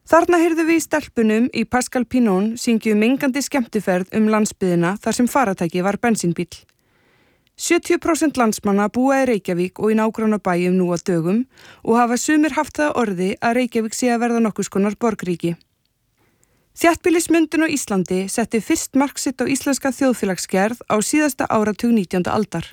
Þarna heyrðum við í stelpunum í Pascal Pinon syngju mengandi skemmtiferð landsbyggðina þar sem faratæki var bensínbíll. 70% landsmanna búa í Reykjavík og í nágrannabæjum nú á dögum og hafa sumir haft það orði að Reykjavík sé að verða nokkurs konar borgríki. Þéttbýlismyndun á Íslandi setti fyrst mark sitt á íslenska þjóðfélagsgerð á síðasta áratug 19. aldar.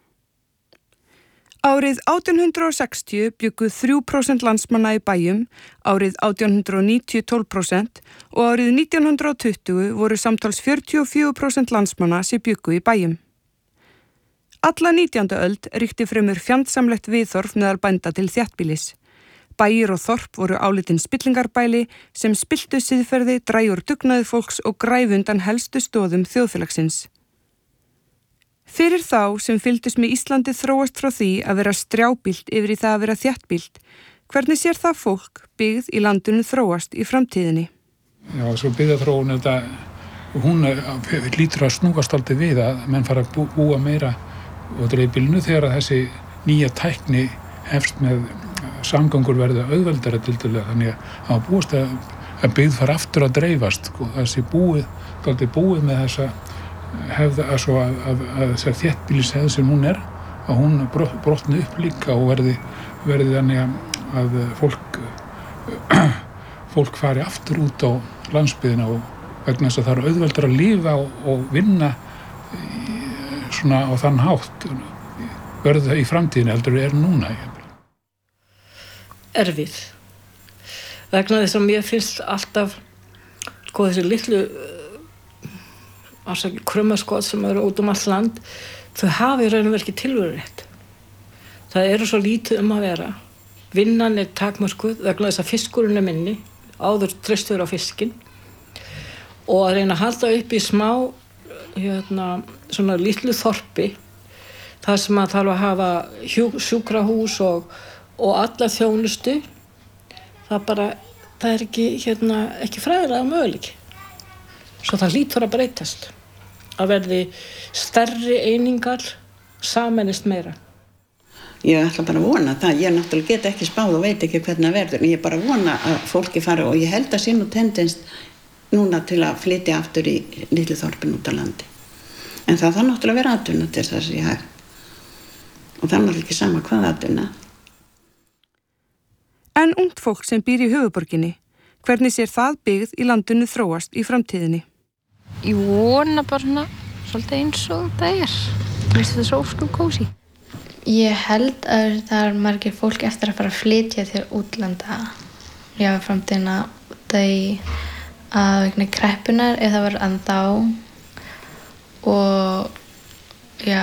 Árið 1860 bjuggu 3% landsmanna í bæjum, árið 1890 12% og árið 1920 voru samtals 44% landsmanna sem bjuggu í bæjum. Alla 19. öld ríkti fremur fjandsamlegt viðhorf meðal bænda til þéttbýlis. Bæir og þorp voru álitin spillingarbæli sem spilltu siðferði, drægjur dugnaði fólks og græfundan helstu stoðum þjóðfélagsins. Fyrir þá sem fylgdust með Íslandi þróast frá því að vera strjábýlt yfir í það að vera þéttbýlt, hvernig sér það fólk byggð í landinu þróast í framtíðinni? Já, svo byggðaþróun hún lítur að snúast aldrei við að menn fara að búa meira og dreifbýlinu þegar að þessi nýja tækni hefst með samgangur verða auðveldara tiltölulega, þannig að búast að byggð fara aftur að dreifast, þessi búið með þessa hefða að þessar þéttbýlishefð sem hún að hún brotni upp líka og verði þannig að fólk fari aftur út á landsbyggðina og vegna þess að það er auðveldar að lifa og vinna svona á þann hátt verður það í framtíðinni heldur núna. Erfið. Vegna þess að mér finnst alltaf þessi litlu krummaskot sem eru út allt land, þau hafa í raun og veru ekki tilverurétt. Það eru svo lítið að vera. Vinnan takmörkuð vegna þess að fiskurinn minni, áður treystur á fiskinn og að reyna að halda upp í smá svona litlu þorpi þar sem að þarf að hafa sjúkrahús og alla þjónustu. Það er ekki fræðilega möguleiki. Svo það hlýtur að breytast. Að verði stærri einingar sameinist meira. Ég ætla bara að vona það. Ég náttúrulega get ekki spáð og veit ekki hvernig það verður. Ég bara vona að fólki fara og ég held að sé nú tendens núna til að flytja aftur í litlu þorpin út á landi. En það þarf náttúrulega að vera atvinna til þess að sé hægt. Og það er náttúrulega ekki sama hvað atvinna. En ungt fólk sem býr í höfuðborginni, hvernig sér það byggð í landinu þróast í framtíðinni? Ég vona bara svolítið eins og það er. Mér finnst þetta svo ósköp kósí. Ég held að það er margir fólk eftir að fara að flytja til útlanda í framtíðina að vegna kreppunar ef það var ennþá og já,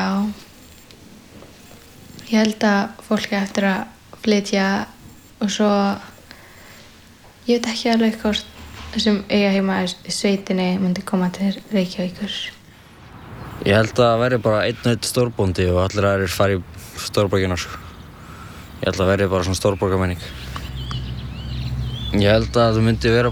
ég held að fólk eftir að flytja og svo ég veit ekki alveg hvort sem eiga heima í sveitinni myndi koma til Reykjavíkur. Ég held að það verði bara einn stórbóndi og allir aðrir fari í stórborgina. Ég held að það verði bara svona stórborgarmenning. Ég held að það myndi vera